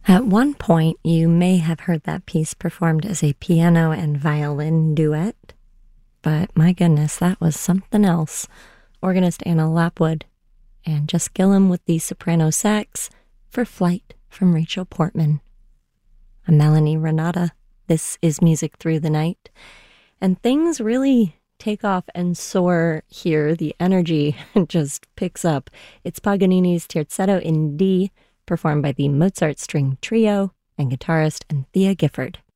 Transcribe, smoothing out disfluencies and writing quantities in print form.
At one point, you may have heard that piece performed as a piano and violin duet, but my goodness, that was something else. Organist Anna Lapwood and Jess Gillum with the soprano sax for Flight from Rachel Portman. I'm Melanie Renata. This is Music Through the Night, and things really take off and soar here. The energy just picks up. It's Paganini's Terzetto in D, performed by the Mozart String Trio and guitarist Anthea Gifford.